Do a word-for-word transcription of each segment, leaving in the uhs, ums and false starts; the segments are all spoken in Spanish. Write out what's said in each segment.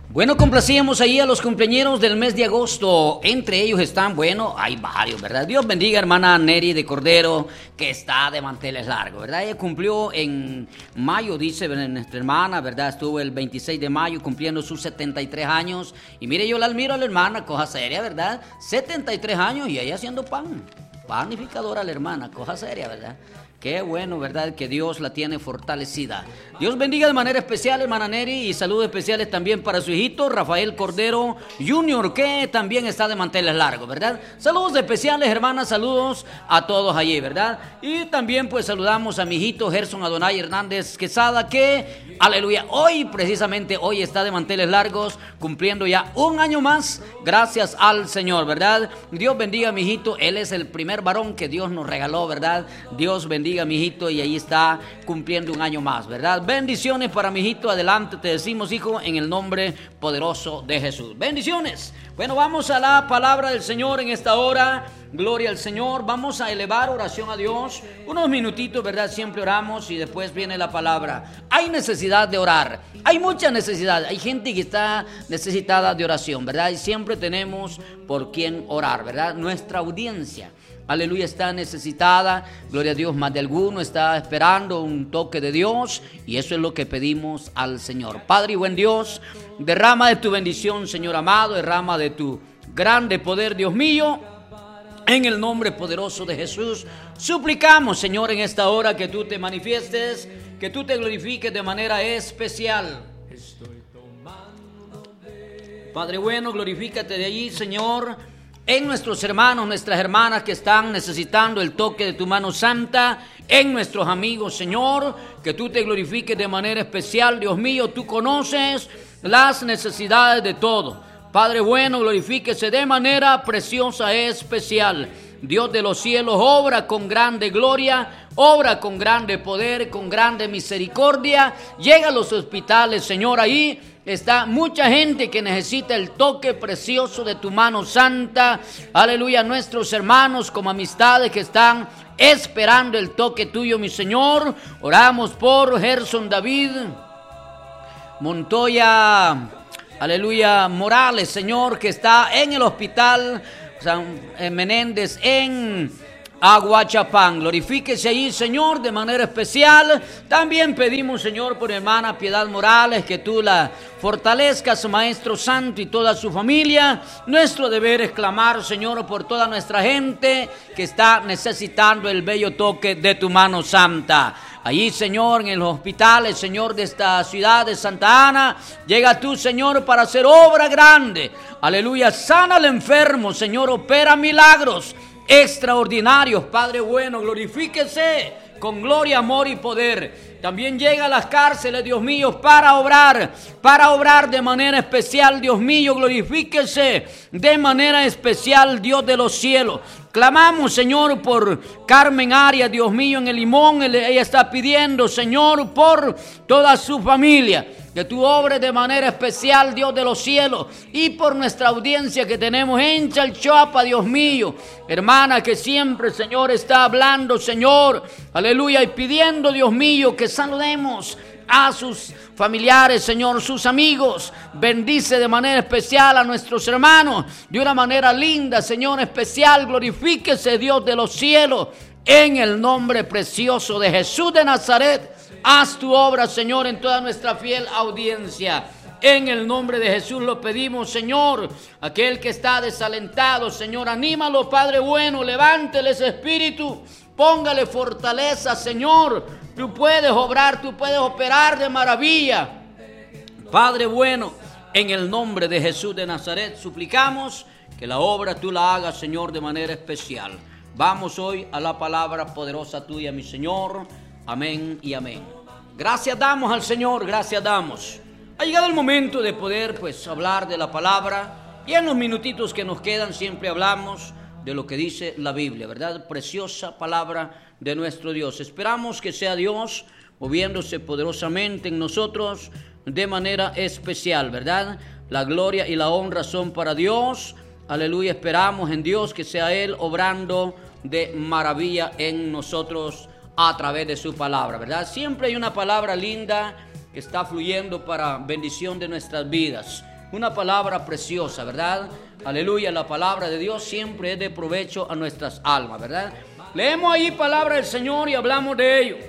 Bueno, complacíamos ahí a los cumpleañeros del mes de agosto. Entre ellos están, bueno, hay varios, ¿verdad? Dios bendiga a hermana Neri de Cordero, que está de manteles largos, ¿verdad? Ella cumplió en mayo, dice nuestra hermana, ¿verdad? Estuvo el veintiséis de mayo cumpliendo sus setenta y tres años. Y mire, yo la admiro a la hermana, cosa seria, ¿verdad? setenta y tres años y ella haciendo pan. Panificadora la hermana, cosa seria, ¿verdad? Qué bueno, ¿verdad? Que Dios la tiene fortalecida. Dios bendiga de manera especial, hermana Neri, y saludos especiales también para su hijito, Rafael Cordero junior, que también está de manteles largos, ¿verdad? Saludos especiales, hermanas, saludos a todos allí, ¿verdad? Y también pues saludamos a mi hijito Gerson Adonai Hernández Quesada, que, aleluya, hoy, precisamente hoy está de manteles largos, cumpliendo ya un año más, gracias al Señor, ¿verdad? Dios bendiga a mi hijito, él es el primer varón que Dios nos regaló, ¿verdad? Dios bendiga a mi hijito y ahí está cumpliendo un año más, ¿verdad? Bendiciones para mi hijito, adelante te decimos, hijo, en el nombre poderoso de Jesús. Bendiciones. Bueno, vamos a la palabra del Señor en esta hora. Gloria al Señor. Vamos a elevar oración a Dios. Unos minutitos, ¿verdad? Siempre oramos y después viene la palabra. Hay necesidad de orar. Hay mucha necesidad. Hay gente que está necesitada de oración, ¿verdad? Y siempre tenemos por quién orar, ¿verdad? Nuestra audiencia, aleluya, está necesitada, gloria a Dios, más de alguno está esperando un toque de Dios, y eso es lo que pedimos al Señor. Padre y buen Dios, derrama de tu bendición, Señor amado, derrama de tu grande poder, Dios mío, en el nombre poderoso de Jesús. Suplicamos, Señor, en esta hora que tú te manifiestes, que tú te glorifiques de manera especial. Padre bueno, glorifícate de allí, Señor, en nuestros hermanos, nuestras hermanas que están necesitando el toque de tu mano santa, en nuestros amigos, Señor, que tú te glorifiques de manera especial, Dios mío, tú conoces las necesidades de todo. Padre bueno, glorifíquese de manera preciosa, especial. Dios de los cielos, obra con grande gloria, obra con grande poder, con grande misericordia. Llega a los hospitales, Señor, ahí está mucha gente que necesita el toque precioso de tu mano santa. Aleluya, nuestros hermanos como amistades que están esperando el toque tuyo, mi Señor. Oramos por Gerson David Montoya, aleluya, Morales, Señor, que está en el hospital San Menéndez en Aguachapán. Glorifíquese allí, Señor, de manera especial. También pedimos, Señor, por hermana Piedad Morales, que tú la fortalezcas, Maestro Santo, y toda su familia. Nuestro deber es clamar, Señor, por toda nuestra gente que está necesitando el bello toque de tu mano santa. Allí, Señor, en los hospitales, Señor, de esta ciudad de Santa Ana, llega tú, Señor, para hacer obra grande. Aleluya, sana al enfermo, Señor, opera milagros extraordinarios. Padre bueno, glorifíquese con gloria, amor y poder. También llega a las cárceles, Dios mío, para obrar, para obrar de manera especial, Dios mío, glorifíquese de manera especial, Dios de los cielos. Clamamos, Señor, por Carmen Arias, Dios mío, en el Limón. Ella está pidiendo, Señor, por toda su familia, que tú obres de manera especial, Dios de los cielos, y por nuestra audiencia que tenemos en Chalchuapa, Dios mío, hermana que siempre, Señor, está hablando, Señor, aleluya, y pidiendo, Dios mío, que saludemos a sus familiares, Señor, sus amigos. Bendice de manera especial a nuestros hermanos, de una manera linda, Señor, especial. Glorifíquese, Dios de los cielos, en el nombre precioso de Jesús de Nazaret. Haz tu obra, Señor, en toda nuestra fiel audiencia. En el nombre de Jesús lo pedimos, Señor. Aquel que está desalentado, Señor, anímalo, Padre bueno, levántele ese espíritu, póngale fortaleza, Señor. Tú puedes obrar, tú puedes operar de maravilla. Padre bueno, en el nombre de Jesús de Nazaret, suplicamos que la obra tú la hagas, Señor, de manera especial. Vamos hoy a la palabra poderosa tuya, mi Señor. Amén y amén. Gracias damos al Señor, gracias damos. Ha llegado el momento de poder, pues, hablar de la palabra. Y en los minutitos que nos quedan siempre hablamos de lo que dice la Biblia, ¿verdad? Preciosa palabra de nuestro Dios. Esperamos que sea Dios moviéndose poderosamente en nosotros de manera especial, ¿verdad? La gloria y la honra son para Dios. Aleluya, esperamos en Dios que sea Él obrando de maravilla en nosotros a través de su palabra, ¿verdad? Siempre hay una palabra linda que está fluyendo para bendición de nuestras vidas. Una palabra preciosa, ¿verdad? Aleluya, la palabra de Dios siempre es de provecho a nuestras almas, ¿verdad? Leemos ahí palabra del Señor y hablamos de ello.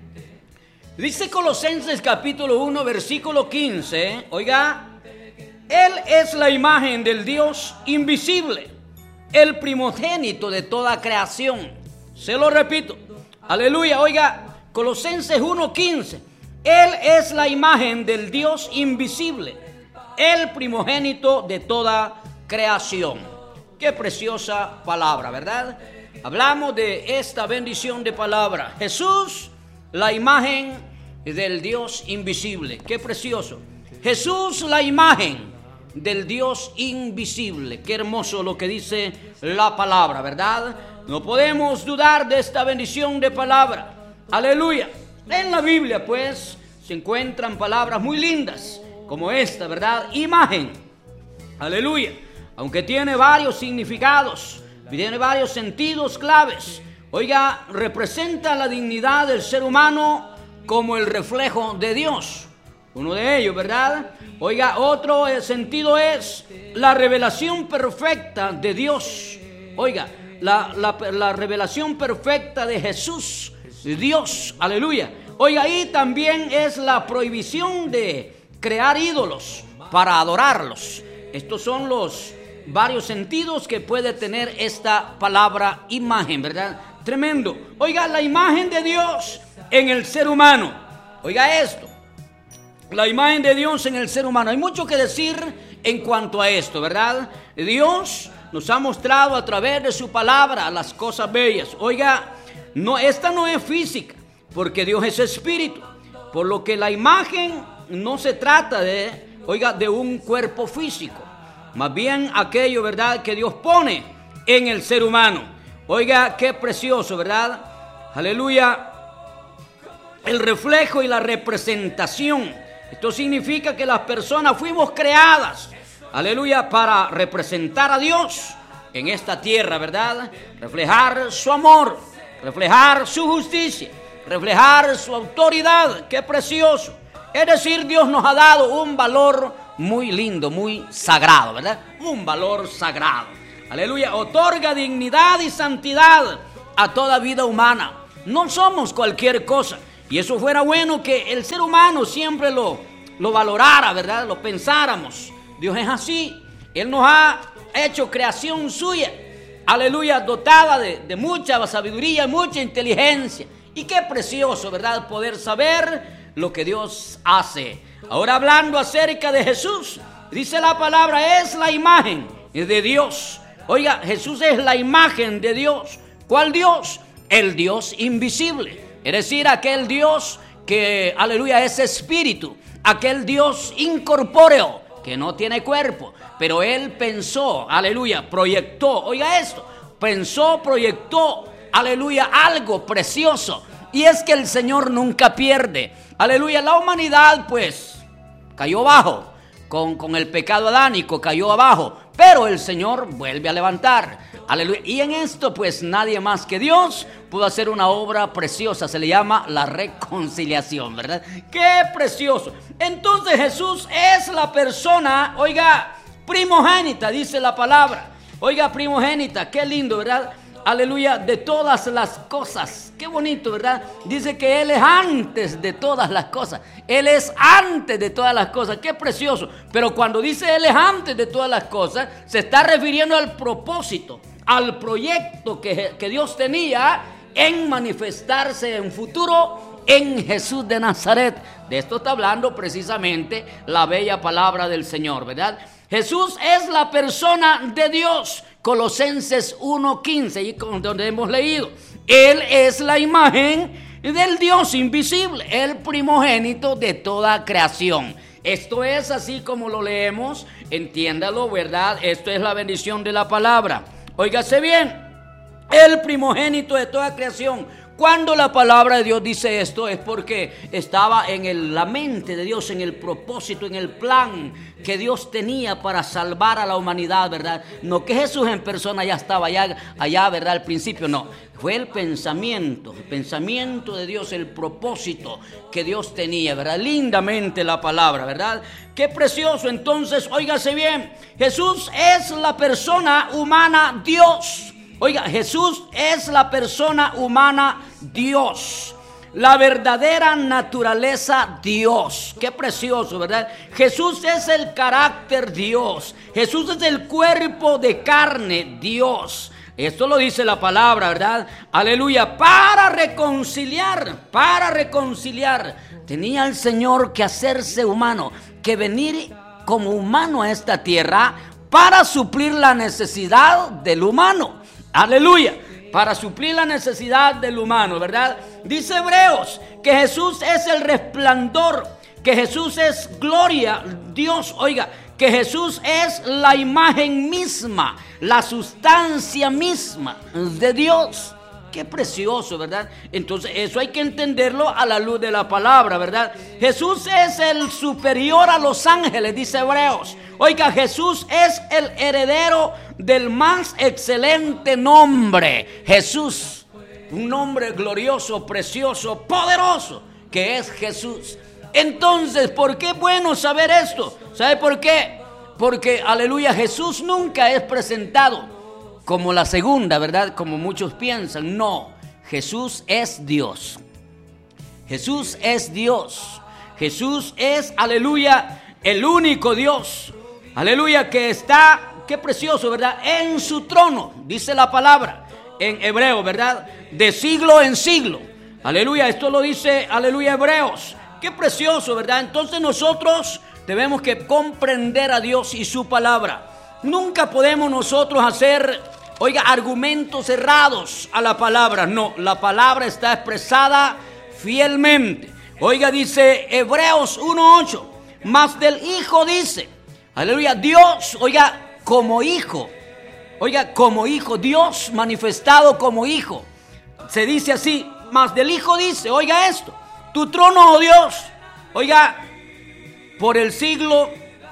Dice Colosenses capítulo uno, versículo quince, oiga, Él es la imagen del Dios invisible, el primogénito de toda creación. Se lo repito, aleluya, oiga, Colosenses uno, quince, Él es la imagen del Dios invisible, el primogénito de toda creación. Qué preciosa palabra, ¿verdad? Hablamos de esta bendición de palabra. Jesús, la imagen del Dios invisible. Qué precioso. Jesús, la imagen del Dios invisible. Qué hermoso lo que dice la palabra, ¿verdad? No podemos dudar de esta bendición de palabra. Aleluya. En la Biblia, pues, se encuentran palabras muy lindas, como esta, ¿verdad? Imagen. Aleluya. Aunque tiene varios significados, tiene varios sentidos claves. Oiga, representa la dignidad del ser humano como el reflejo de Dios. Uno de ellos, ¿verdad? Oiga, otro sentido es la revelación perfecta de Dios. Oiga, la, la, la revelación perfecta de Jesús, de Dios. Aleluya. Oiga, y también es la prohibición de crear ídolos para adorarlos. Estos son los varios sentidos que puede tener esta palabra imagen, ¿verdad? Tremendo. Oiga, la imagen de Dios en el ser humano. Oiga esto, la imagen de Dios en el ser humano. Hay mucho que decir en cuanto a esto, ¿verdad? Dios nos ha mostrado a través de su palabra las cosas bellas. Oiga, no, esta no es física, porque Dios es espíritu. Por lo que la imagen no se trata de, oiga, de un cuerpo físico. Más bien aquello, ¿verdad?, que Dios pone en el ser humano. Oiga, qué precioso, ¿verdad? Aleluya. El reflejo y la representación. Esto significa que las personas fuimos creadas, aleluya, para representar a Dios en esta tierra, ¿verdad? Reflejar su amor, reflejar su justicia, reflejar su autoridad. Qué precioso. Es decir, Dios nos ha dado un valor muy lindo, muy sagrado, ¿verdad? Un valor sagrado. Aleluya. Otorga dignidad y santidad a toda vida humana. No somos cualquier cosa. Y eso fuera bueno que el ser humano siempre lo, lo valorara, ¿verdad? Lo pensáramos. Dios es así. Él nos ha hecho creación suya. Aleluya. Dotada de, de mucha sabiduría, mucha inteligencia. Y qué precioso, ¿verdad? Poder saber lo que Dios hace. Ahora hablando acerca de Jesús, dice la palabra, es la imagen de Dios. Oiga, Jesús es la imagen de Dios. ¿Cuál Dios? El Dios invisible. Es decir, aquel Dios que, aleluya, es espíritu. Aquel Dios incorpóreo, que no tiene cuerpo. Pero Él pensó, aleluya, proyectó. Oiga esto, pensó, proyectó, aleluya, algo precioso. Y es que el Señor nunca pierde. Aleluya, la humanidad pues cayó abajo con, con el pecado adánico, cayó abajo, pero el Señor vuelve a levantar. Aleluya. Y en esto pues nadie más que Dios pudo hacer una obra preciosa, se le llama la reconciliación, ¿verdad? ¡Qué precioso! Entonces Jesús es la persona, oiga, primogénita, dice la palabra. Oiga, primogénita, qué lindo, ¿verdad? Aleluya, de todas las cosas. Qué bonito, ¿verdad? Dice que Él es antes de todas las cosas. Él es antes de todas las cosas. Qué precioso. Pero cuando dice Él es antes de todas las cosas, se está refiriendo al propósito, al proyecto que, que Dios tenía en manifestarse en futuro en Jesús de Nazaret. De esto está hablando precisamente la bella palabra del Señor, ¿verdad? Jesús es la persona de Dios. Colosenses uno quince, donde hemos leído, Él es la imagen del Dios invisible, el primogénito de toda creación. Esto es así como lo leemos, entiéndalo, ¿verdad? Esto es la bendición de la palabra. Óigase bien, el primogénito de toda creación. Cuando la palabra de Dios dice esto es porque estaba en el, la mente de Dios, en el propósito, en el plan que Dios tenía para salvar a la humanidad, ¿verdad? No que Jesús en persona ya estaba allá, allá, ¿verdad? Al principio, no. Fue el pensamiento, el pensamiento de Dios, el propósito que Dios tenía, ¿verdad? Lindamente la palabra, ¿verdad? Qué precioso. Entonces, óigase bien, Jesús es la persona humana Dios. Oiga, Jesús es la persona humana Dios, la verdadera naturaleza Dios. Qué precioso, ¿verdad? Jesús es el carácter Dios. Jesús es el cuerpo de carne Dios. Esto lo dice la palabra, ¿verdad? Aleluya. Para reconciliar, para reconciliar, tenía el Señor que hacerse humano, que venir como humano a esta tierra para suplir la necesidad del humano. Aleluya, para suplir la necesidad del humano, ¿verdad? Dice Hebreos que Jesús es el resplandor, que Jesús es gloria, Dios, oiga, que Jesús es la imagen misma, la sustancia misma de Dios. Qué precioso, ¿verdad? Entonces eso hay que entenderlo a la luz de la palabra, ¿verdad? Jesús es el superior a los ángeles, dice Hebreos. Oiga, Jesús es el heredero del más excelente nombre. Jesús, un nombre glorioso, precioso, poderoso, que es Jesús. Entonces, ¿por qué es bueno saber esto? ¿Sabe por qué? Porque, aleluya, Jesús nunca es presentado como la segunda, ¿verdad? Como muchos piensan. No, Jesús es Dios. Jesús es Dios. Jesús es, aleluya, el único Dios. Aleluya, que está, qué precioso, ¿verdad? En su trono, dice la palabra en hebreo, ¿verdad? De siglo en siglo. Aleluya, esto lo dice, aleluya, Hebreos. Qué precioso, ¿verdad? Entonces nosotros debemos que comprender a Dios y su palabra. Nunca podemos nosotros hacer, oiga, argumentos cerrados a la palabra. No, la palabra está expresada fielmente. Oiga, dice Hebreos uno ocho, mas del Hijo dice, aleluya, Dios, oiga, como Hijo, oiga, como Hijo, Dios manifestado como Hijo. Se dice así, mas del Hijo dice, oiga esto, tu trono, oh Dios, oiga, por el siglo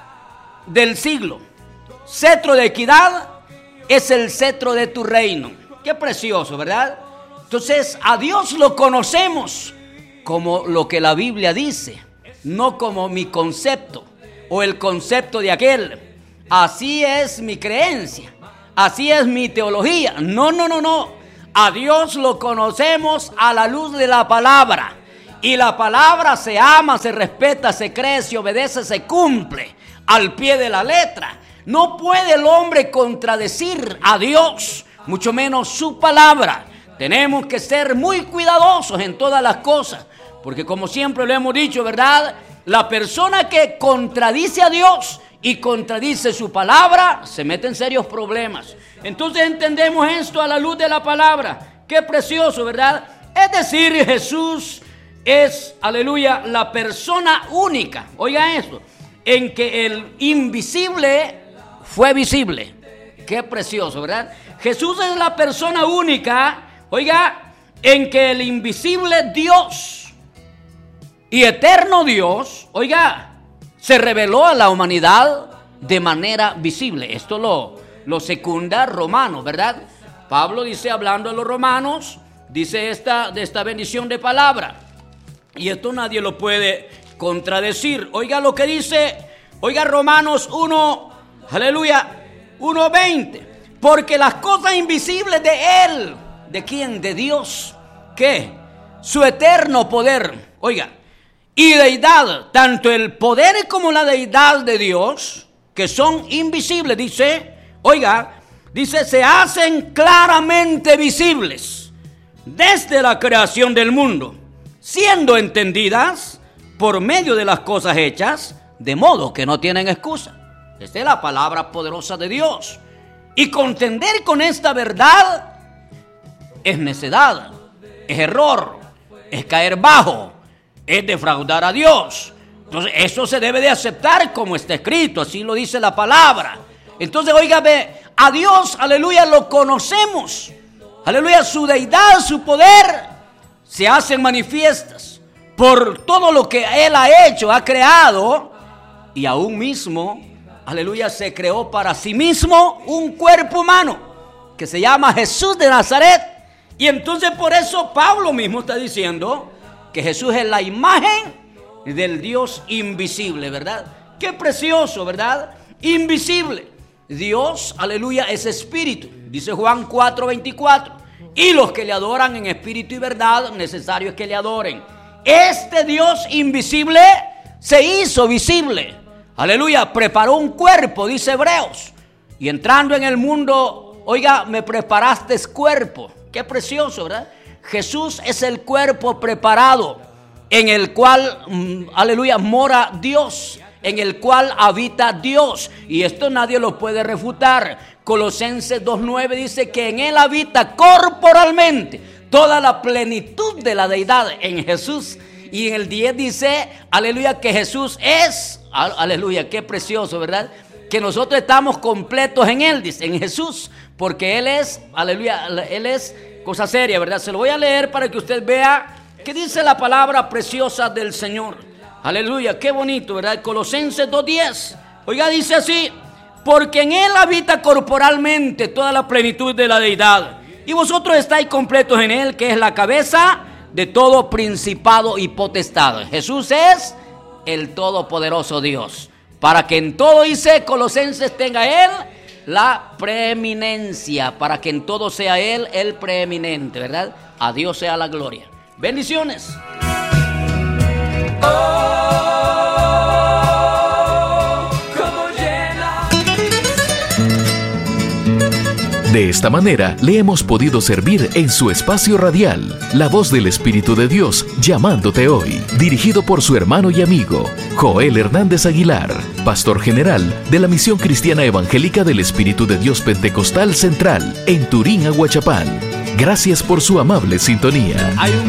del siglo. Cetro de equidad es el cetro de tu reino. Qué precioso, ¿verdad? Entonces a Dios lo conocemos como lo que la Biblia dice, no como mi concepto o el concepto de aquel. Así es mi creencia, así es mi teología. No, no, no, no. A Dios lo conocemos a la luz de la palabra. Y la palabra se ama, se respeta, se cree, se obedece, se cumple al pie de la letra. No puede el hombre contradecir a Dios, mucho menos su palabra. Tenemos que ser muy cuidadosos en todas las cosas, porque como siempre lo hemos dicho, ¿verdad? La persona que contradice a Dios y contradice su palabra se mete en serios problemas. Entonces entendemos esto a la luz de la palabra. Qué precioso, ¿verdad? Es decir, Jesús es, aleluya, la persona única. Oiga esto, en que el invisible fue visible. Qué precioso, ¿verdad? Jesús es la persona única, oiga, en que el invisible Dios y eterno Dios, oiga, se reveló a la humanidad de manera visible. Esto lo, lo secunda Romanos, ¿verdad? Pablo dice, hablando a los romanos, dice esta, de esta bendición de palabra. Y esto nadie lo puede contradecir. Oiga lo que dice, oiga Romanos uno, aleluya, uno veinte. Porque las cosas invisibles de Él, ¿de quién? De Dios. ¿Qué? Su eterno poder, oiga, y deidad, tanto el poder como la deidad de Dios, que son invisibles, dice, oiga, dice, se hacen claramente visibles desde la creación del mundo, siendo entendidas por medio de las cosas hechas, de modo que no tienen excusa. Esta es la palabra poderosa de Dios. Y contender con esta verdad es necedad, es error, es caer bajo, es defraudar a Dios. Entonces eso se debe de aceptar como está escrito, así lo dice la palabra. Entonces, óigame, a Dios, aleluya, lo conocemos. Aleluya, su deidad, su poder, se hacen manifiestas por todo lo que Él ha hecho, ha creado, y aún mismo, aleluya, se creó para sí mismo un cuerpo humano que se llama Jesús de Nazaret. Y entonces por eso Pablo mismo está diciendo que Jesús es la imagen del Dios invisible, ¿verdad? Qué precioso, ¿verdad? Invisible. Dios, aleluya, es espíritu. Dice Juan cuatro veinticuatro. Y los que le adoran en espíritu y verdad, necesario es que le adoren. Este Dios invisible se hizo visible. Aleluya, preparó un cuerpo, dice Hebreos. Y entrando en el mundo, oiga, me preparaste cuerpo. Qué precioso, ¿verdad? Jesús es el cuerpo preparado en el cual, mm, aleluya, mora Dios, en el cual habita Dios. Y esto nadie lo puede refutar. Colosenses dos nueve dice que en Él habita corporalmente toda la plenitud de la deidad en Jesús. Y en el diez dice, aleluya, que Jesús es, aleluya, qué precioso, ¿verdad? Que nosotros estamos completos en Él, dice, en Jesús, porque Él es, aleluya, Él es cosa seria, ¿verdad? Se lo voy a leer para que usted vea qué dice la palabra preciosa del Señor. Aleluya, qué bonito, ¿verdad? Colosenses dos diez, oiga, dice así: porque en Él habita corporalmente toda la plenitud de la deidad, y vosotros estáis completos en Él, que es la cabeza de todo principado y potestad. Jesús es el todopoderoso Dios, para que en todo, dice Colosenses, tenga Él la preeminencia, para que en todo sea Él el preeminente, ¿verdad? A Dios sea la gloria. Bendiciones. De esta manera le hemos podido servir en su espacio radial, La Voz del Espíritu de Dios, llamándote hoy, dirigido por su hermano y amigo, Joel Hernández Aguilar, pastor general de la Misión Cristiana Evangélica del Espíritu de Dios Pentecostal Central, en Turín, Aguachapán. Gracias por su amable sintonía. Hay un